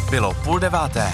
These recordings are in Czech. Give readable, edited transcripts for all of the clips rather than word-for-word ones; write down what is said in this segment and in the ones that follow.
Bylo 8:30.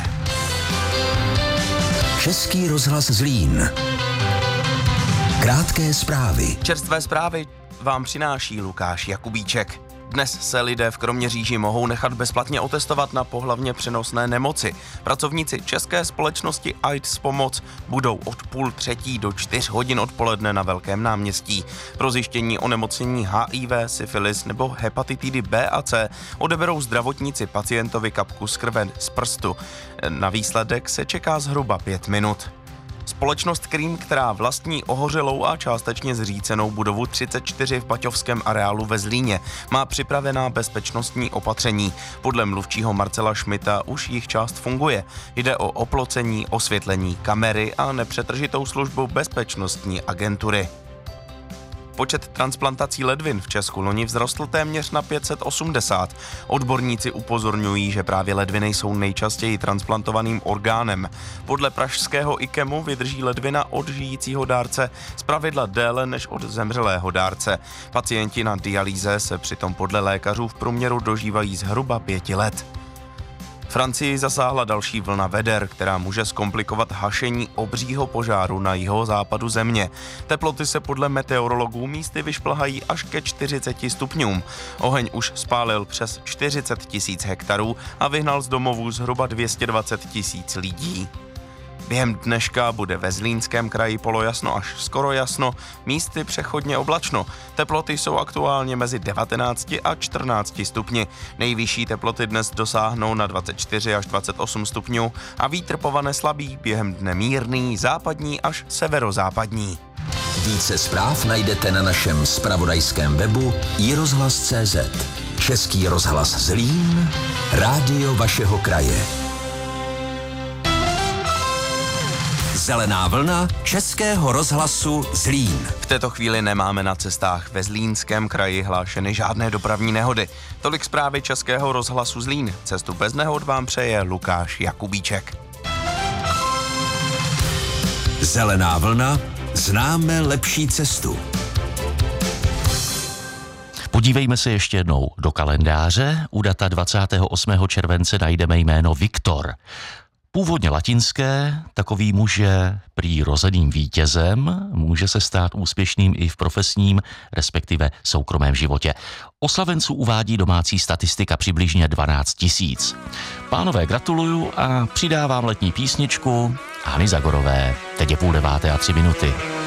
Český rozhlas Zlín. Krátké zprávy. Čerstvé zprávy vám přináší Lukáš Jakubíček. Dnes se lidé v Kroměříži mohou nechat bezplatně otestovat na pohlavně přenosné nemoci. Pracovníci české společnosti AIDS Pomoc budou od 2:30 do 4 hodin odpoledne na Velkém náměstí. Pro zjištění onemocnění HIV, syfilis nebo hepatitidy B a C odeberou zdravotníci pacientovi kapku z krve z prstu. Na výsledek se čeká zhruba 5 minut. Společnost Cream, která vlastní ohořelou a částečně zřícenou budovu 34 v Baťovském areálu ve Zlíně, má připravená bezpečnostní opatření. Podle mluvčího Marcela Šmita už jich část funguje. Jde o oplocení, osvětlení, kamery a nepřetržitou službu bezpečnostní agentury. Počet transplantací ledvin v Česku loni vzrostl téměř na 580. Odborníci upozorňují, že právě ledviny jsou nejčastěji transplantovaným orgánem. Podle pražského IKEMu vydrží ledvina od žijícího dárce zpravidla déle než od zemřelého dárce. Pacienti na dialýze se přitom podle lékařů v průměru dožívají zhruba 5 let. Francii zasáhla další vlna veder, která může zkomplikovat hašení obřího požáru na jihozápadu země. Teploty se podle meteorologů místy vyšplhají až ke 40 stupňům. Oheň už spálil přes 40 000 hektarů a vyhnal z domovů zhruba 220 000 lidí. Během dneška bude ve Zlínském kraji polojasno až skoro jasno, místy přechodně oblačno. Teploty jsou aktuálně mezi 19 a 14 stupni. Nejvyšší teploty dnes dosáhnou na 24 až 28 stupňů a vítr povane slabý, během dne mírný, západní až severozápadní. Více zpráv najdete na našem zpravodajském webu iRozhlas.cz. Český rozhlas Zlín, rádio vašeho kraje. Zelená vlna Českého rozhlasu Zlín. V této chvíli nemáme na cestách ve Zlínském kraji hlášeny žádné dopravní nehody. Tolik zprávy Českého rozhlasu Zlín. Cestu bez nehod vám přeje Lukáš Jakubíček. Zelená vlna, známe lepší cestu. Podívejme se ještě jednou do kalendáře. U data 28. července najdeme jméno Viktor. Původně latinské, takový muž je prý rozeným vítězem, může se stát úspěšným i v profesním, respektive soukromém životě. Oslavenců uvádí domácí statistika přibližně 12 000. Pánové, gratuluju a přidávám letní písničku Hany Zagorové. Teď je 8:30 a 3 minuty.